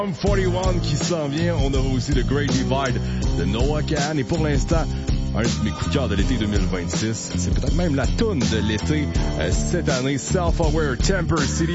41 qui s'en vient. On aura aussi le Great Divide de Noah Kahan. Et pour l'instant, un de mes coups de cœur de l'été 2026, c'est peut-être même la toune de l'été cette année, Self-Aware, Temper City.